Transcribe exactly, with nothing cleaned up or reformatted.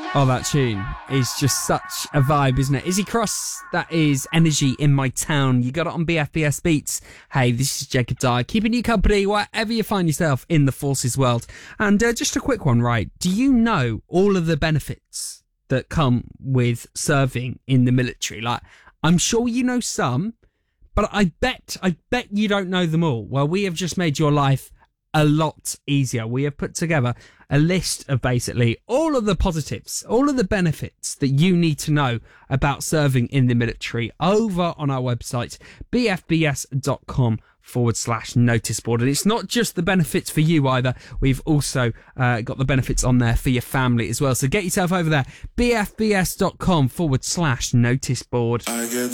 Oh, that tune is just such a vibe, isn't it? Izzy Cross, that is Energy in My Town. You got it on B F B S Beats. Hey, this is Jacob Dye, keeping you company wherever you find yourself in the forces world. And uh, just a quick one, right? Do you know all of the benefits that come with serving in the military? Like, I'm sure you know some, but I bet, I bet you don't know them all. Well, we have just made your life a lot easier. We have put together a list of basically all of the positives, all of the benefits that you need to know about serving in the military over on our website, bfbs.com forward slash notice board. And it's not just the benefits for you either. We've also uh, got the benefits on there for your family as well. So get yourself over there, bfbs.com forward slash notice board.